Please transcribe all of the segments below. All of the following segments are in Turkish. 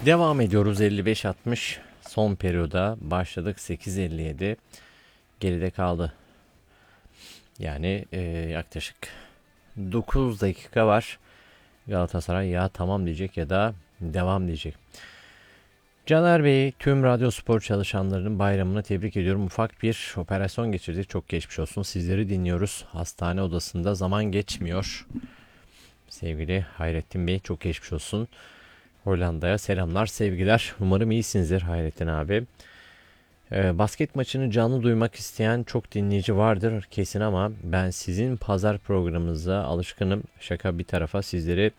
Devam ediyoruz 55-60 son periyoda başladık 8.57 geride kaldı. Yani yaklaşık 9 dakika var. Galatasaray ya tamam diyecek ya da devam diyecek. Caner Bey, tüm radyo spor çalışanlarının bayramını tebrik ediyorum. Ufak bir operasyon geçirdik. Çok geçmiş olsun. Sizleri dinliyoruz. Hastane odasında zaman geçmiyor. Sevgili Hayrettin Bey, çok geçmiş olsun. Hollanda'ya selamlar, sevgiler. Umarım iyisinizdir Hayrettin abi. Basket maçını canlı duymak isteyen çok dinleyici vardır kesin ama ben sizin pazar programınıza alışkınım. Şaka bir tarafa sizleri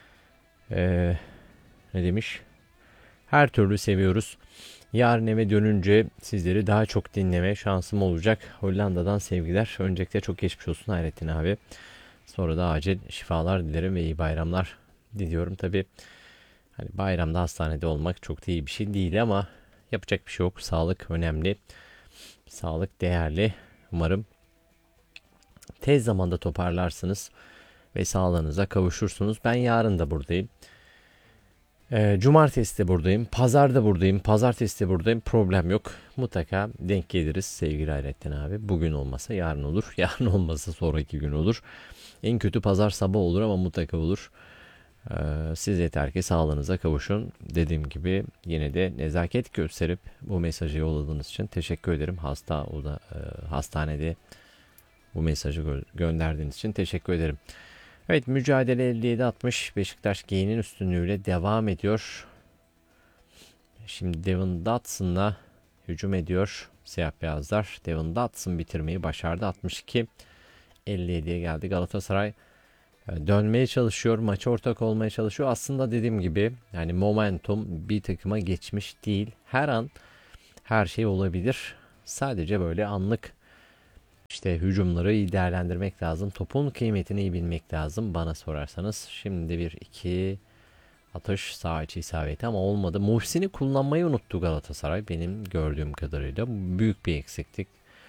ne demiş? Her türlü seviyoruz. Yarın eve dönünce sizleri daha çok dinleme şansım olacak. Hollanda'dan sevgiler. Öncelikle çok geçmiş olsun Hayrettin abi. Sonra da acil şifalar dilerim ve iyi bayramlar diliyorum. Tabii hani bayramda hastanede olmak çok da iyi bir şey değil ama yapacak bir şey yok. Sağlık önemli. Sağlık değerli. Umarım tez zamanda toparlarsınız ve sağlığınıza kavuşursunuz. Ben yarın da buradayım. Cumartesi de buradayım. Pazar da buradayım. Pazartesi de buradayım. Problem yok. Mutlaka denk geliriz sevgili Hayrettin abi. Bugün olmasa yarın olur. Yarın olmasa sonraki gün olur. En kötü pazar sabah olur ama mutlaka olur. Siz yeter ki sağlığınıza kavuşun. Dediğim gibi yine de nezaket gösterip bu mesajı yolladığınız için teşekkür ederim. Hastanede bu mesajı gönderdiğiniz için teşekkür ederim. Evet, mücadele 57-60 Beşiktaş Gain'in üstünlüğüyle devam ediyor. Şimdi Devin Dotson'la hücum ediyor siyah beyazlar. Devin Dotson bitirmeyi başardı. 62-57'ye geldi. Galatasaray dönmeye çalışıyor. Maça ortak olmaya çalışıyor. Aslında dediğim gibi yani momentum bir takıma geçmiş değil. Her an her şey olabilir. Sadece böyle anlık İşte hücumları iyi değerlendirmek lazım. Topun kıymetini iyi bilmek lazım bana sorarsanız. Şimdi bir iki atış sağ içi isabeti ama olmadı. Muhsin'i kullanmayı unuttu Galatasaray benim gördüğüm kadarıyla. Büyük bir eksiklik.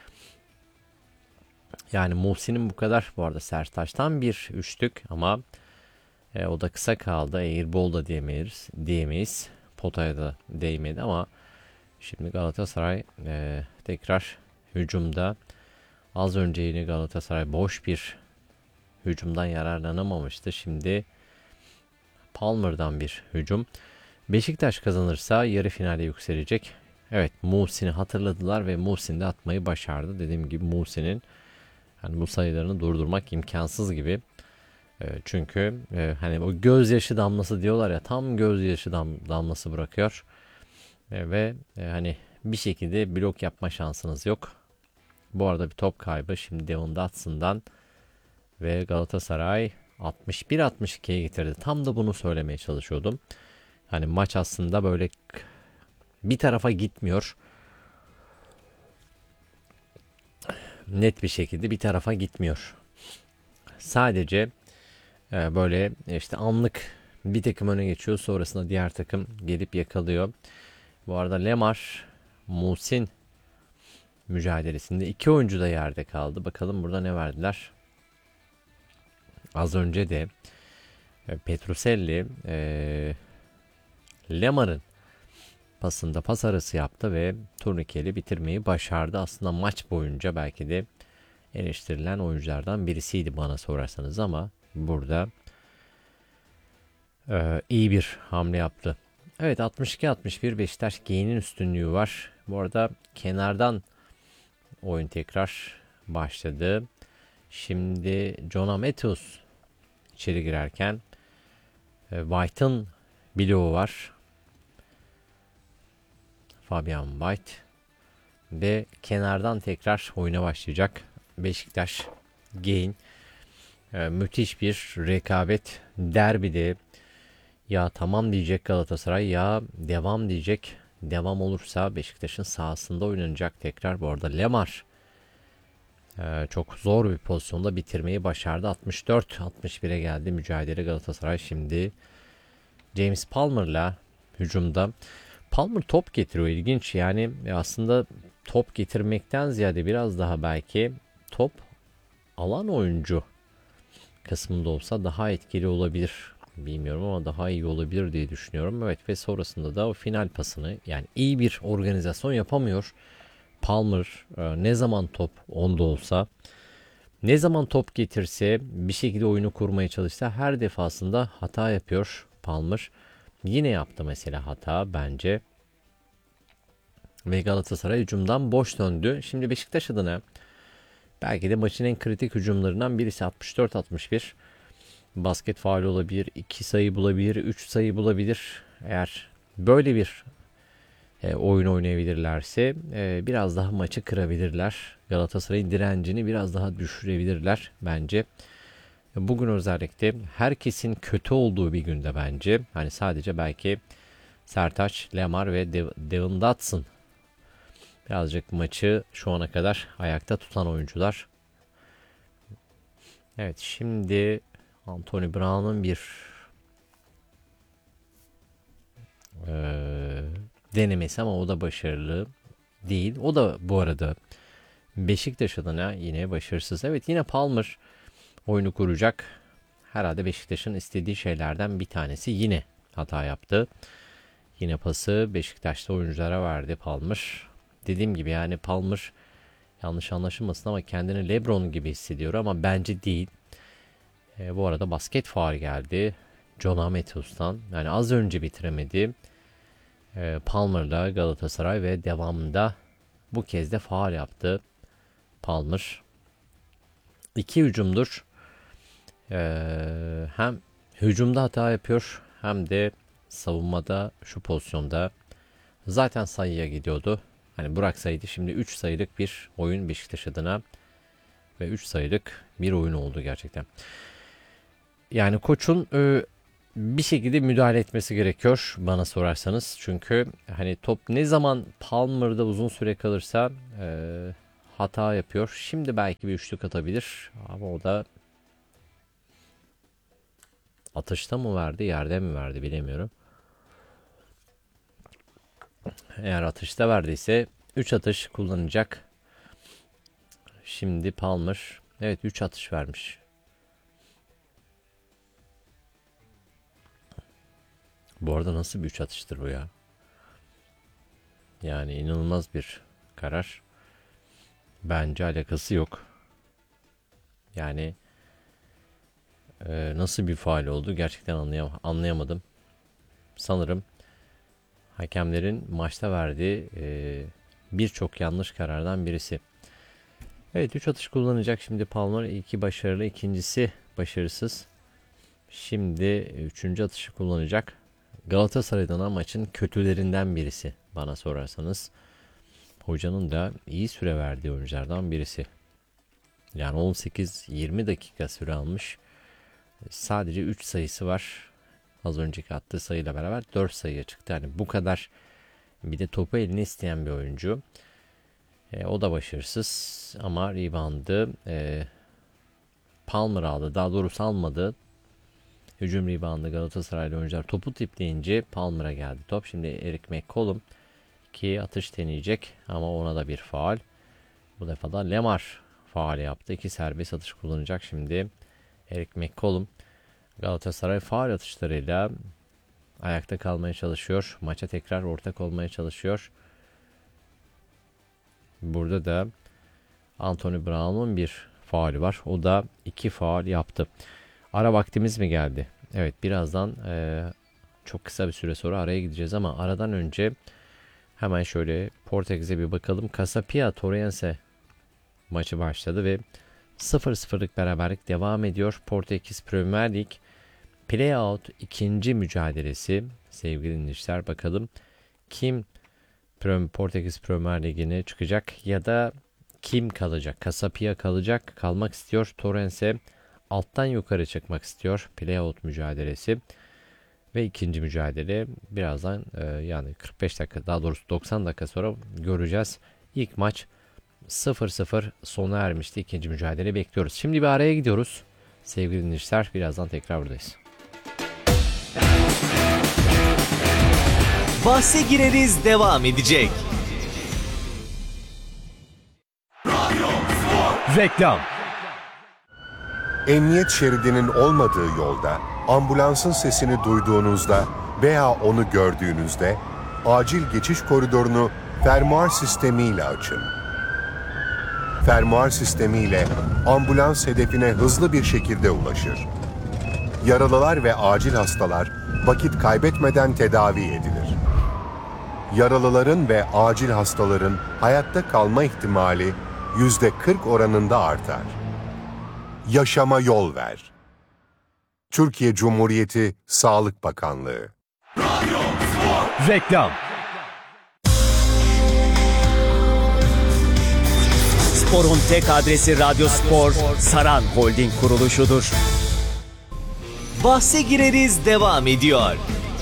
Yani Muhsin'in bu kadar bu arada Sertaç'tan bir üçlük ama o da kısa kaldı. Airball da diyemeyiz. Potaya da değmedi ama şimdi Galatasaray tekrar hücumda. Az önce yine Galatasaray boş bir hücumdan yararlanamamıştı. Şimdi Palmer'dan bir hücum. Beşiktaş kazanırsa yarı finale yükselecek. Evet, Muhsin'i hatırladılar ve Muhsin de atmayı başardı. Dediğim gibi Muhsin'in hani bu sayılarını durdurmak imkansız gibi. Çünkü hani o gözyaşı damlası diyorlar ya, tam gözyaşı damlası bırakıyor. Ve hani bir şekilde blok yapma şansınız yok. Bu arada bir top kaybı şimdi Devon Dotson'dan ve Galatasaray 61-62'ye getirdi. Tam da bunu söylemeye çalışıyordum. Hani maç aslında böyle bir tarafa gitmiyor. Net bir şekilde bir tarafa gitmiyor. Sadece böyle işte anlık bir takım öne geçiyor. Sonrasında diğer takım gelip yakalıyor. Bu arada Lemar, Muhsin mücadelesinde iki oyuncu da yerde kaldı. Bakalım burada ne verdiler. Az önce de Petruselli Lemar'ın pasında pas arası yaptı ve turnikeyle bitirmeyi başardı. Aslında maç boyunca belki de eleştirilen oyunculardan birisiydi bana sorarsanız ama burada iyi bir hamle yaptı. Evet, 62-61 Beşiktaş Gain'in üstünlüğü var. Bu arada kenardan oyun tekrar başladı. Şimdi John Matthews içeri girerken White'ın bloğu var. Fabian White ve kenardan tekrar oyuna başlayacak Beşiktaş Gain. Müthiş bir rekabet, derbide ya tamam diyecek Galatasaray ya devam diyecek. Devam olursa Beşiktaş'ın sahasında oynanacak tekrar. Bu arada Lemar çok zor bir pozisyonda bitirmeyi başardı. 64-61'e geldi mücadele. Galatasaray şimdi James Palmer'la hücumda. Palmer top getiriyor, ilginç yani aslında top getirmekten ziyade biraz daha belki top alan oyuncu kısmında olsa daha etkili olabilir. Bilmiyorum ama daha iyi olabilir diye düşünüyorum. Evet, ve sonrasında da o final pasını, yani iyi bir organizasyon yapamıyor. Palmer ne zaman top onda olsa, ne zaman top getirse, bir şekilde oyunu kurmaya çalışsa her defasında hata yapıyor Palmer. Yine yaptı mesela hata bence. Ve Galatasaray hücumdan boş döndü. Şimdi Beşiktaş adına belki de maçın en kritik hücumlarından birisi 64-61. Basket faul olabilir, 2 sayı bulabilir, 3 sayı bulabilir. Eğer böyle bir oyun oynayabilirlerse biraz daha maçı kırabilirler. Galatasaray'ın direncini biraz daha düşürebilirler bence. Bugün özellikle herkesin kötü olduğu bir günde bence. Hani sadece belki Sertaç, Lemar ve Devin Dotson birazcık maçı şu ana kadar ayakta tutan oyuncular. Evet, şimdi Anthony Brown'un bir denemesi ama o da başarılı değil. O da bu arada Beşiktaş adına yine başarısız. Evet, yine Palmer oyunu kuracak. Herhalde Beşiktaş'ın istediği şeylerden bir tanesi, yine hata yaptı. Yine pası Beşiktaş'ta oyunculara verdi Palmer. Dediğim gibi yani Palmer, yanlış anlaşılmasın ama kendini LeBron gibi hissediyor ama bence değil. Bu arada basket faul geldi John Matthews'tan. Yani az önce bitiremedi. Palmer'la Galatasaray ve devamında bu kez de faul yaptı Palmer. 2 hücumdur. Hem hücumda hata yapıyor hem de savunmada şu pozisyonda zaten sayıya gidiyordu. Hani bıraksaydı şimdi 3 sayılık bir oyun Beşiktaş adına ve 3 sayılık bir oyun oldu gerçekten. Yani koçun bir şekilde müdahale etmesi gerekiyor bana sorarsanız. Çünkü hani top ne zaman Palmer'da uzun süre kalırsa hata yapıyor. Şimdi belki bir üçlük atabilir ama o da atışta mı verdi, yerde mi verdi bilemiyorum. Eğer atışta verdiyse 3 atış kullanacak. Şimdi Palmer, evet 3 atış vermiş. Bu arada nasıl bir 3 atıştır bu ya? Yani inanılmaz bir karar. Bence alakası yok. Yani nasıl bir faul oldu gerçekten anlayamadım. Sanırım hakemlerin maçta verdiği birçok yanlış karardan birisi. Evet, 3 atış kullanacak şimdi Palmer. 2 başarılı, ikincisi başarısız. Şimdi 3. atışı kullanacak. Galatasaray'dan maçın kötülerinden birisi bana sorarsanız. Hocanın da iyi süre verdiği oyunculardan birisi. Yani 18-20 dakika süre almış. Sadece 3 sayısı var. Az önceki attığı sayıyla beraber 4 sayıya çıktı. Yani bu kadar, bir de topu eline isteyen bir oyuncu. O da başarısız ama reboundı Palmer aldı. Daha doğrusu almadı. Hücum reboundı Galatasaraylı oyuncular topu tipleyince Palmer'a geldi top. Şimdi Eric McCollum ki atış deneyecek ama ona da bir faul. Bu defa da Lemar faul yaptı. 2 serbest atış kullanacak şimdi Eric McCollum. Galatasaray faul atışlarıyla ayakta kalmaya çalışıyor. Maça tekrar ortak olmaya çalışıyor. Burada da Anthony Brown'un bir faulü var. O da 2 faul yaptı. Ara vaktimiz mi geldi? Evet, birazdan çok kısa bir süre sonra araya gideceğiz ama aradan önce hemen şöyle Portekiz'e bir bakalım. Casapia Torrense maçı başladı ve 0-0'lık beraberlik devam ediyor. Portekiz Premier Lig Playout ikinci mücadelesi sevgili dinleyiciler. Bakalım kim Portekiz Premier Ligi'ne çıkacak ya da kim kalacak? Casapia kalmak istiyor. Torrense alttan yukarı çıkmak istiyor. Playout mücadelesi ve ikinci mücadele birazdan yani 45 dakika, daha doğrusu 90 dakika sonra göreceğiz. İlk maç 0-0 sona ermişti. İkinci mücadele bekliyoruz. Şimdi bir araya gidiyoruz. Sevgili dinleyiciler, birazdan tekrar buradayız. Bahse gireriz devam edecek. Reklam. Emniyet şeridinin olmadığı yolda ambulansın sesini duyduğunuzda veya onu gördüğünüzde acil geçiş koridorunu fermuar sistemiyle açın. Fermuar sistemiyle ambulans hedefine hızlı bir şekilde ulaşır. Yaralılar ve acil hastalar vakit kaybetmeden tedavi edilir. Yaralıların ve acil hastaların hayatta kalma ihtimali %40 oranında artar. Yaşama yol ver. Türkiye Cumhuriyeti Sağlık Bakanlığı. Reklam. Spor'un tek adresi Radyo Spor, Saran Holding kuruluşudur. Bahse gireriz devam ediyor.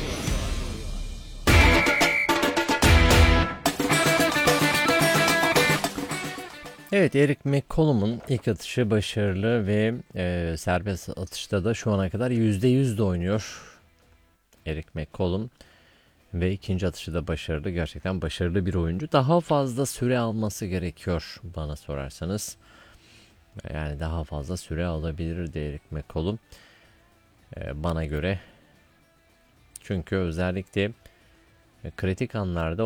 Evet, Eric McCollum'un ilk atışı başarılı ve serbest atışta da şu ana kadar %100 de oynuyor Eric McCollum. Ve ikinci atışı da başarılı. Gerçekten başarılı bir oyuncu. Daha fazla süre alması gerekiyor bana sorarsanız. Yani daha fazla süre alabilir Eric McCollum. Bana göre. Çünkü özellikle kritik anlarda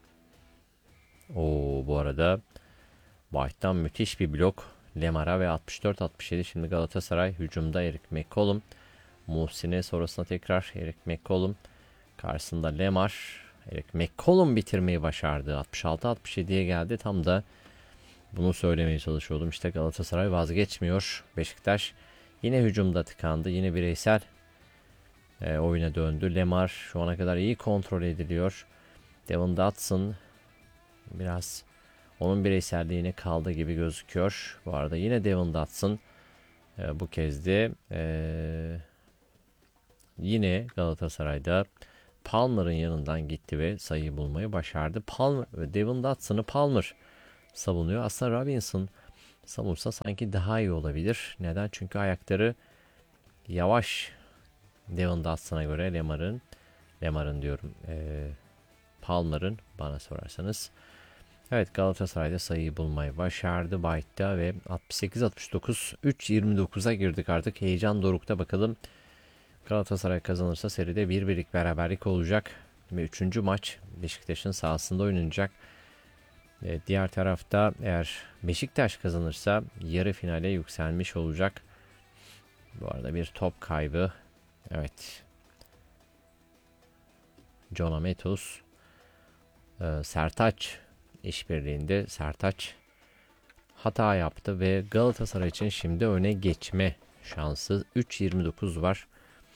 bu arada White'dan müthiş bir blok. Lemara ve 64-67 şimdi Galatasaray hücumda Eric McCollum. Muhsin'e sonrasında tekrar Eric McCollum. Karşısında Lemar. Eric McCollum bitirmeyi başardı. 66-67'ye geldi. Tam da bunu söylemeye çalışıyordum. İşte Galatasaray vazgeçmiyor. Beşiktaş yine hücumda tıkandı. Yine bireysel oyuna döndü. Lemar şu ana kadar iyi kontrol ediliyor. Devon Dotson biraz onun bireyselliğine kaldı gibi gözüküyor. Bu arada yine Devon Dotson bu kez de yine Galatasaray'da Palmer'ın yanından gitti ve sayıyı bulmayı başardı. Devon Dotson'ı Palmer savunuyor. Aslında Robinson savunsa sanki daha iyi olabilir. Neden? Çünkü ayakları yavaş Devon Dotson'a göre Lemar'ın diyorum Palmer'ın bana sorarsanız. Evet, Galatasaray'da sayıyı bulmayı başardı White'da ve 68-69 3-29'a girdik artık. Heyecan dorukta, bakalım. Galatasaray kazanırsa seride 1-1'lik beraberlik olacak ve 3. maç Beşiktaş'ın sahasında oynanacak. Diğer tarafta eğer Beşiktaş kazanırsa yarı finale yükselmiş olacak. Bu arada bir top kaybı. Evet. John Ametos, Sertaç işbirliğinde Sertaç hata yaptı ve Galatasaray için şimdi öne geçme şansı 3.29 var.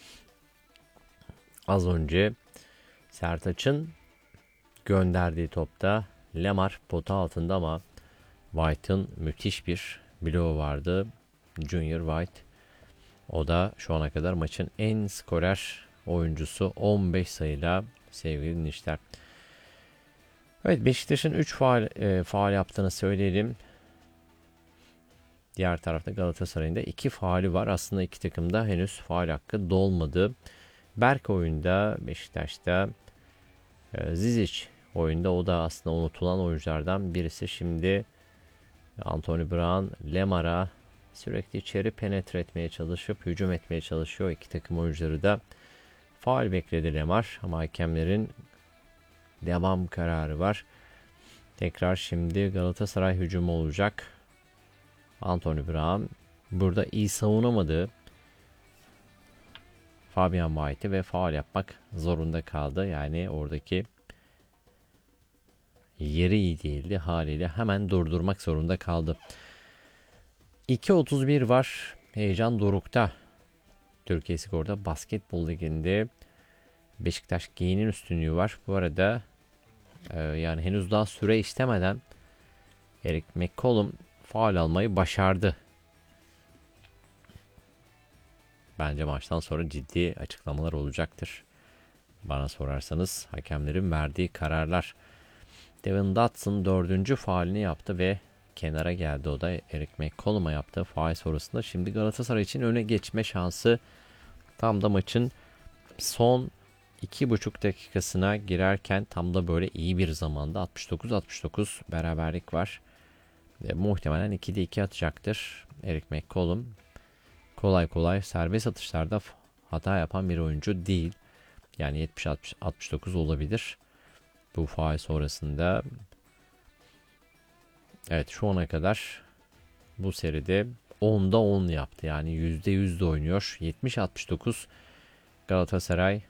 Az önce Sertaç'ın gönderdiği topta Lemar pota altında ama White'ın müthiş bir bloğu vardı. Junior White. O da şu ana kadar maçın en skorer oyuncusu 15 sayıyla sevgili dinleyiciler. Evet, Beşiktaş'ın 3 faul yaptığını söyleyelim. Diğer tarafta Galatasaray'ın da 2 faulü var. Aslında iki takımda henüz faul hakkı dolmadı. Berk oyunda Beşiktaş'ta, Zizic oyunda, o da aslında unutulan oyunculardan birisi. Şimdi Anthony Brown Lemar'a sürekli içeri penetre etmeye çalışıp hücum etmeye çalışıyor. İki takım oyuncuları da faul bekledi Lemar ama hakemlerin devam kararı var. Tekrar şimdi Galatasaray hücumu olacak. Anthony Brown burada iyi savunamadı Fabian White'i ve faul yapmak zorunda kaldı. Yani oradaki yeri iyi değildi, haliyle hemen durdurmak zorunda kaldı. 2.31 var. Heyecan dorukta. Türkiye Spor'da Basketbol Ligi'nde Beşiktaş G'nin üstünlüğü var. Bu arada yani henüz daha süre istemeden Eric McCollum faul almayı başardı. Bence maçtan sonra ciddi açıklamalar olacaktır. Bana sorarsanız hakemlerin verdiği kararlar. Devin Dotson 4. faulünü yaptı ve kenara geldi. O da Eric McCollum'a yaptığı faul sonrasında. Şimdi Galatasaray için öne geçme şansı tam da maçın son 2,5 dakikasına girerken tam da böyle iyi bir zamanda 69-69 beraberlik var. Muhtemelen 2'de 2 atacaktır Eric McCollum. kolay kolay serbest atışlarda hata yapan bir oyuncu değil. Yani 70-69 olabilir. Bu faul sonrasında. Evet, şu ana kadar bu seride 10'da 10 yaptı. Yani %100 de oynuyor. 70-69 Galatasaray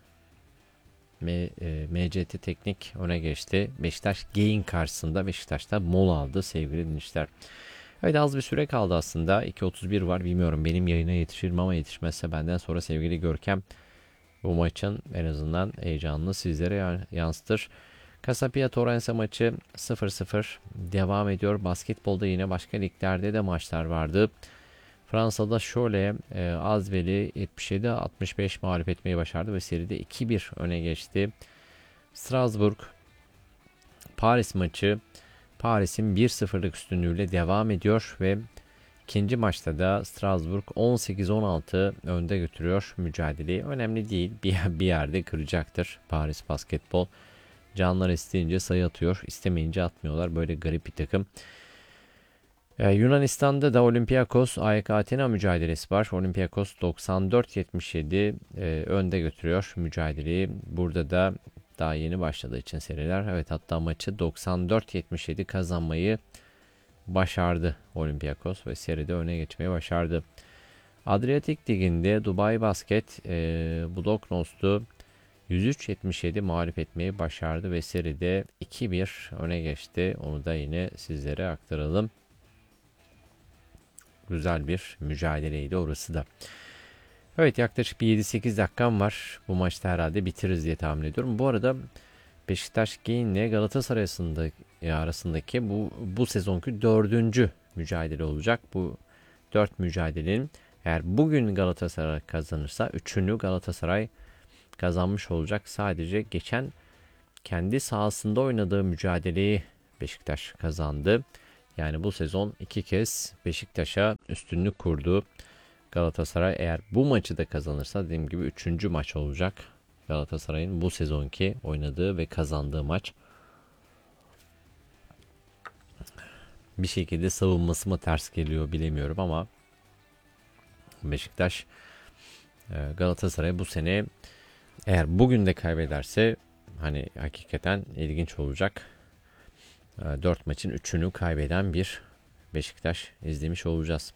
MCT Teknik öne geçti. Beşiktaş Gain karşısında Beşiktaş'ta mola aldı sevgili dinleyiciler. Evet, az bir süre kaldı aslında. 2.31 var. Bilmiyorum benim yayına yetişir mi, ama yetişmezse benden sonra sevgili Görkem bu maçın en azından heyecanını sizlere yansıtır. Casapia Torrense maçı 0-0 devam ediyor. Basketbolda yine başka liglerde de maçlar vardı. Fransa'da şöyle Azvel'i 77-65 mağlup etmeyi başardı ve seride 2-1 öne geçti. Strasbourg Paris maçı, Paris'in 1-0'lık üstünlüğüyle devam ediyor ve ikinci maçta da Strasbourg 18-16 önde götürüyor mücadeleyi. Önemli değil, bir yerde kıracaktır Paris basketbol. Canlar isteyince sayı atıyor, istemeyince atmıyorlar. Böyle garip bir takım. Yunanistan'da da Olympiakos AEK Athena mücadelesi var. Olympiakos 94-77 önde götürüyor mücadeleyi. Burada da daha yeni başladığı için seriler. Evet, hatta maçı 94-77 kazanmayı başardı Olympiakos ve seride öne geçmeyi başardı. Adriatik Ligi'nde Dubai Basket Budućnost'u 103-77 mağlup etmeyi başardı ve seride 2-1 öne geçti. Onu da yine sizlere aktaralım. Güzel bir mücadeleydi orası da. Evet, yaklaşık bir 7-8 dakikam var. Bu maçta herhalde bitiririz diye tahmin ediyorum. Bu arada Beşiktaş ile Galatasaray arasındaki bu sezonki 4. mücadele olacak. Bu 4 mücadelenin eğer bugün Galatasaray kazanırsa 3'ünü Galatasaray kazanmış olacak. Sadece geçen kendi sahasında oynadığı mücadeleyi Beşiktaş kazandı. Yani bu sezon 2 kez Beşiktaş'a üstünlük kurdu. Galatasaray eğer bu maçı da kazanırsa dediğim gibi 3. maç olacak. Galatasaray'ın bu sezonki oynadığı ve kazandığı maç. Bir şekilde savunması mı ters geliyor bilemiyorum ama Beşiktaş Galatasaray bu sene eğer bugün de kaybederse hani hakikaten ilginç olacak. 4 maçın 3'ünü kaybeden bir Beşiktaş izlemiş olacağız.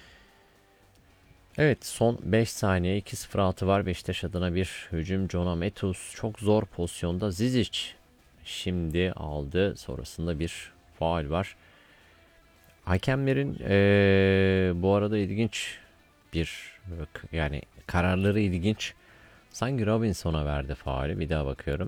Evet, son 5 saniye 2-0 var Beşiktaş adına bir hücum. John Metus çok zor pozisyonda. Zizic şimdi aldı. Sonrasında bir faul var. Hakemlerin bu arada ilginç bir yani kararları ilginç. Sanki Robinson'a verdi faulü. Bir daha bakıyorum.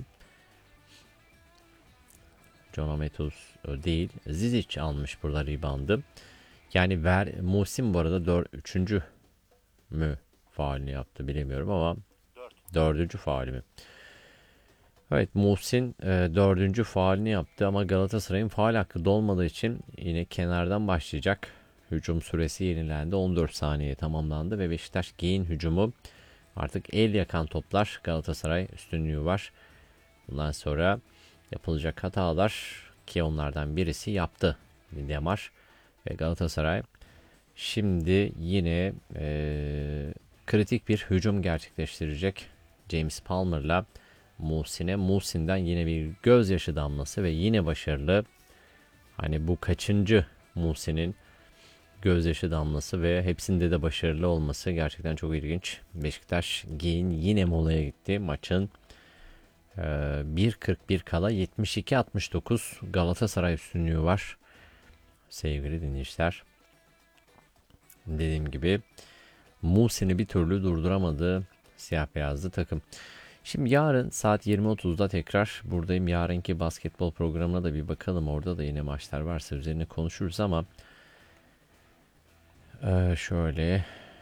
John Metus değil. Zizic almış burada reboundı. Yani Muhsin bu arada 3. mü faulünü yaptı bilemiyorum ama 4. faulü mü? Evet, Muhsin 4. faulünü yaptı ama Galatasaray'ın faul hakkı dolmadığı için yine kenardan başlayacak. Hücum süresi yenilendi. 14 saniye tamamlandı ve Beşiktaş Gain hücumu artık el yakan toplar. Galatasaray üstünlüğü var. Bundan sonra yapılacak hatalar ki onlardan birisi yaptı Demar ve Galatasaray şimdi yine kritik bir hücum gerçekleştirecek. James Palmer'la Muhsin'e. Muhsin'den yine bir gözyaşı damlası ve yine başarılı. Hani bu kaçıncı Muhsin'in gözyaşı damlası ve hepsinde de başarılı olması gerçekten çok ilginç. Beşiktaş Gain yine molaya gitti. Maçın 1.41 kala 72-69 Galatasaray üstünlüğü var. Sevgili dinleyiciler. Dediğim gibi Muhsin'i bir türlü durduramadı siyah beyazlı takım. Şimdi yarın saat 20.30'da tekrar buradayım. Yarınki basketbol programına da bir bakalım. Orada da yine maçlar varsa üzerine konuşuruz ama şöyle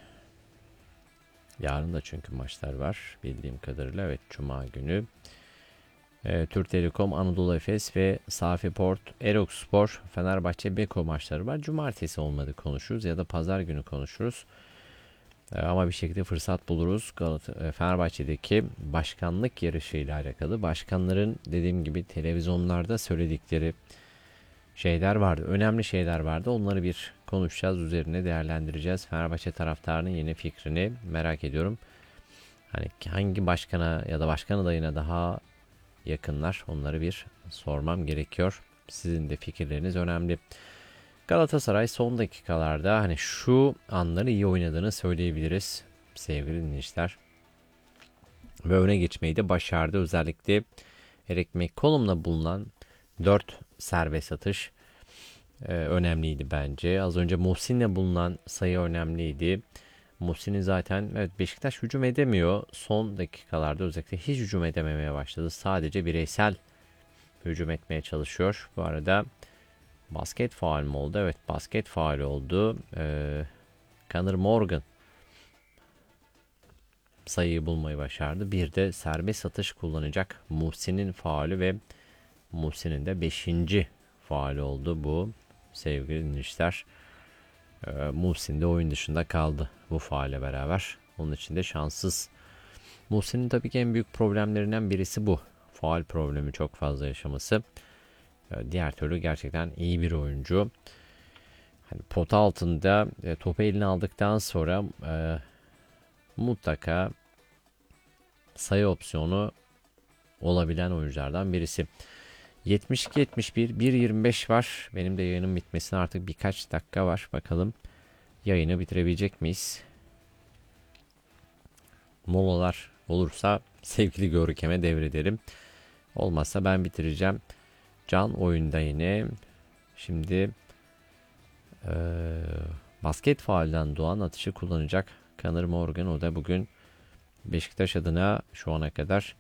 yarın da çünkü maçlar var bildiğim kadarıyla. Evet, Cuma günü Türk Telekom, Anadolu Efes ve Safi Port, Erokspor, Fenerbahçe, Beko maçları var. Cumartesi olmadı konuşuruz ya da pazar günü konuşuruz. Ama bir şekilde fırsat buluruz. Fenerbahçe'deki başkanlık yarışıyla alakalı. Başkanların dediğim gibi televizyonlarda söyledikleri şeyler vardı. Önemli şeyler vardı. Onları bir konuşacağız. Üzerine değerlendireceğiz. Fenerbahçe taraftarının yeni fikrini merak ediyorum. Hani hangi başkana ya da başkan adayına daha yakınlar, onları bir sormam gerekiyor. Sizin de fikirleriniz önemli. Galatasaray son dakikalarda hani şu anları iyi oynadığını söyleyebiliriz sevgili dinleyiciler. Ve öne geçmeyi de başardı. Özellikle Erik McCollum'la bulunan 4 serbest atış önemliydi bence. Az önce Muhsin'le bulunan sayı önemliydi. Muhsin'in zaten evet Beşiktaş hücum edemiyor. Son dakikalarda özellikle hiç hücum edememeye başladı. Sadece bireysel hücum etmeye çalışıyor. Bu arada basket faul mü oldu? Evet, basket faul oldu. Conor Morgan sayıyı bulmayı başardı. Bir de serbest atış kullanacak Muhsin'in faulü ve Muhsin'in de 5. faul oldu bu sevgili dinleyiciler. Muhsin de oyun dışında kaldı bu faule beraber. Onun için de şanssız. Muhsin'in tabii ki en büyük problemlerinden birisi bu. Faul problemi çok fazla yaşaması. Diğer türlü gerçekten iyi bir oyuncu. Hani pota altında topu eline aldıktan sonra mutlaka sayı opsiyonu olabilen oyunculardan birisi. 72-71, 1.25 var. Benim de yayının bitmesine artık birkaç dakika var. Bakalım yayını bitirebilecek miyiz? Molalar olursa sevgili Görkem'e devrederim. Olmazsa ben bitireceğim. Can oyunda yine. Şimdi basket faulden doğan atışı kullanacak Conor Morgan. O da bugün Beşiktaş adına şu ana kadar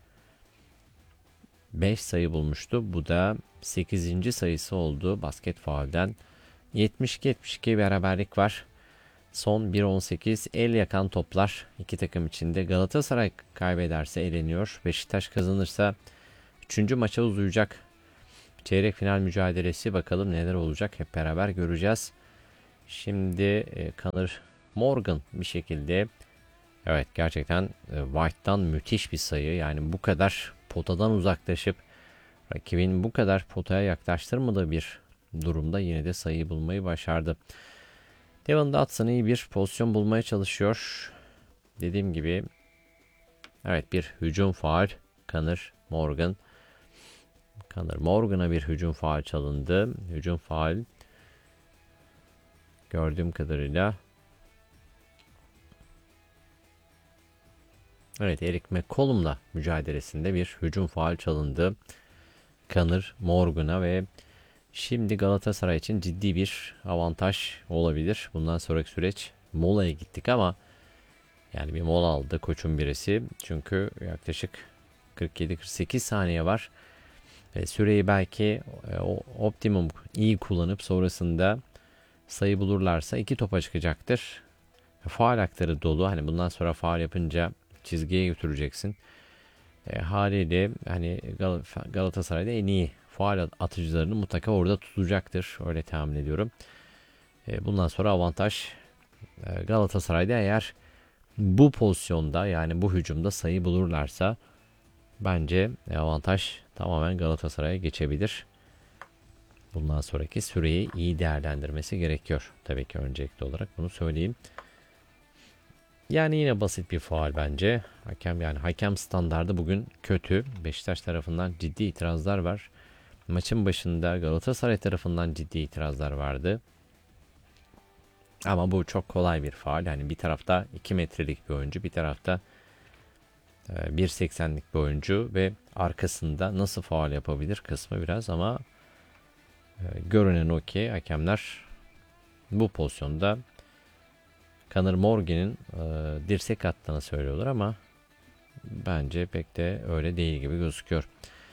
5 sayı bulmuştu. Bu da 8. sayısı oldu basket faulden. 72-72 beraberlik var. Son 1.18 el yakan toplar iki takım içinde. Galatasaray kaybederse eleniyor. Beşiktaş kazanırsa 3. maça uzayacak. Çeyrek final mücadelesi, bakalım neler olacak hep beraber göreceğiz. Şimdi Conor Morgan bir şekilde, evet gerçekten White'tan müthiş bir sayı. Yani bu kadar potadan uzaklaşıp rakibin bu kadar potaya yaklaştırmadığı bir durumda yine de sayıyı bulmayı başardı. Devon Dotson iyi bir pozisyon bulmaya çalışıyor. Dediğim gibi evet, bir hücum faul. Conor Morgan'a bir hücum faul çalındı. Hücum faul gördüğüm kadarıyla. Evet, Erik McCollum'la mücadelesinde bir hücum faul çalındı Conor Morgan'a ve şimdi Galatasaray için ciddi bir avantaj olabilir. Bundan sonraki süreç, molaya gittik ama yani bir mola aldı koçun birisi. Çünkü yaklaşık 47-48 saniye var. Süreyi belki optimum iyi kullanıp sonrasında sayı bulurlarsa 2 topa çıkacaktır. Faul hakları dolu. Hani bundan sonra faul yapınca çizgiye götüreceksin. Haliyle hani Galatasaray'da en iyi faul atıcılarını mutlaka orada tutacaktır. Öyle tahmin ediyorum. Bundan sonra avantaj Galatasaray'da, eğer bu pozisyonda yani bu hücumda sayı bulurlarsa bence avantaj tamamen Galatasaray'a geçebilir. Bundan sonraki süreyi iyi değerlendirmesi gerekiyor. Tabii ki öncelikli olarak bunu söyleyeyim. Yani yine basit bir faul bence. Hakem standardı bugün kötü. Beşiktaş tarafından ciddi itirazlar var. Maçın başında Galatasaray tarafından ciddi itirazlar vardı. Ama bu çok kolay bir faul. Yani bir tarafta 2 metrelik bir oyuncu, bir tarafta 1.80'lik bir oyuncu ve arkasında nasıl faul yapabilir kısmı biraz, ama görünen o ki hakemler bu pozisyonda Conor Morgan'ın dirsek attığını söylüyorlar ama bence pek de öyle değil gibi gözüküyor.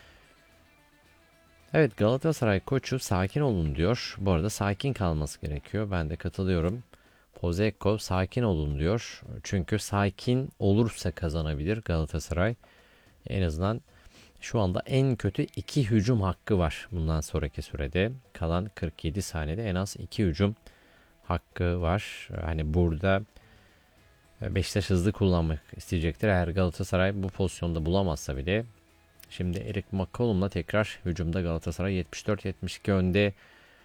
Evet, Galatasaray koçu sakin olun diyor. Bu arada sakin kalması gerekiyor. Ben de katılıyorum. Pozeko sakin olun diyor. Çünkü sakin olursa kazanabilir Galatasaray. En azından şu anda en kötü 2 hücum hakkı var bundan sonraki sürede. Kalan 47 saniyede en az 2 hücum hakkı var. Hani burada Beşiktaş hızlı kullanmak isteyecektir. Eğer Galatasaray bu pozisyonda bulamazsa bile. Şimdi Erik McCollum'la tekrar hücumda Galatasaray 74-72 önde.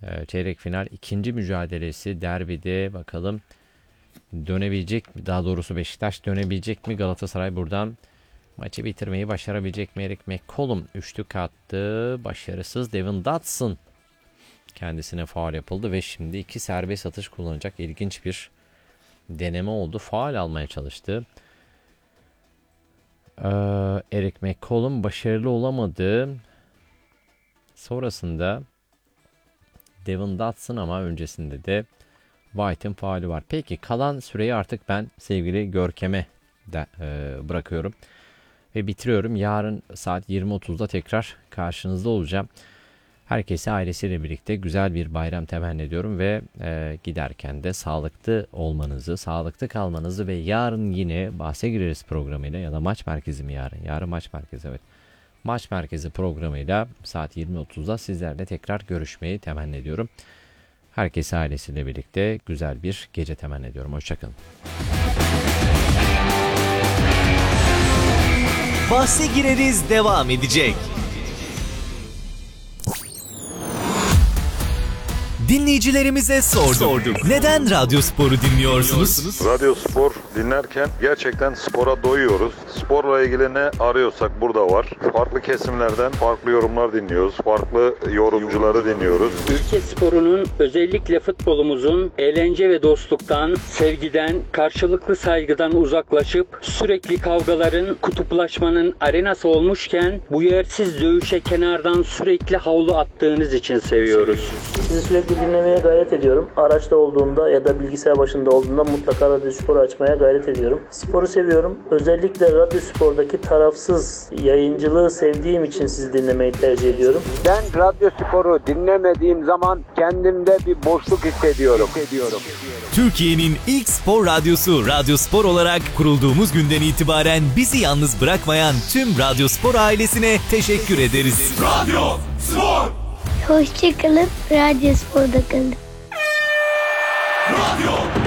Çeyrek final ikinci mücadelesi derbide, bakalım dönebilecek mi? Daha doğrusu Beşiktaş dönebilecek mi? Galatasaray buradan maçı bitirmeyi başarabilecek mi? Eric McCollum üçlük attı. Başarısız. Devin Dotson kendisine faul yapıldı ve şimdi 2 serbest atış kullanacak. İlginç bir deneme oldu. Faul almaya çalıştı. Eric McCollum başarılı olamadı. Sonrasında Devin Dotson, ama öncesinde de White'ın faulü var. Peki kalan süreyi artık ben sevgili Görkem'e de bırakıyorum. Ve bitiriyorum. Yarın saat 20.30'da tekrar karşınızda olacağım. Herkese ailesiyle birlikte güzel bir bayram temenni ediyorum ve giderken de sağlıklı olmanızı, sağlıklı kalmanızı ve yarın yine bahse gireriz programıyla, ya da maç merkezi mi yarın? Yarın maç merkezi, evet. Maç merkezi programıyla saat 20.30'da sizlerle tekrar görüşmeyi temenni ediyorum. Herkese ailesiyle birlikte güzel bir gece temenni ediyorum. Hoşçakalın. Bahse gireriz devam edecek. Dinleyicilerimize sorduk. Neden Radyo Spor'u dinliyorsunuz? Radyo Spor dinlerken gerçekten spora doyuyoruz. Sporla ilgili ne arıyorsak burada var. Farklı kesimlerden farklı yorumlar dinliyoruz. Farklı yorumcuları dinliyoruz. Ülke sporunun, özellikle futbolumuzun eğlence ve dostluktan, sevgiden, karşılıklı saygıdan uzaklaşıp sürekli kavgaların, kutuplaşmanın arenası olmuşken bu yersiz dövüşe kenardan sürekli havlu attığınız için seviyoruz. Sizi sürekli dinlemeye gayret ediyorum. Araçta olduğumda ya da bilgisayar başında olduğumda mutlaka Radyo Spor'u açmaya gayret ediyorum. Sporu seviyorum. Özellikle Radyo Spor'daki tarafsız yayıncılığı sevdiğim için sizi dinlemeyi tercih ediyorum. Ben Radyo Spor'u dinlemediğim zaman kendimde bir boşluk hissediyorum. Türkiye'nin ilk spor radyosu Radyo Spor olarak kurulduğumuz günden itibaren bizi yalnız bırakmayan tüm Radyo Spor ailesine teşekkür ederiz. Radyo Spor! Hoşçakalın, Radyo Spor'da kalın. Radyo